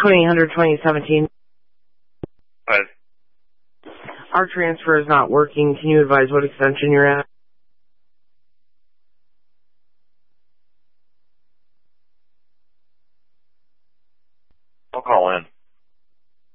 2017. But Our transfer is not working. Can you advise what extension you're at? I'll call in.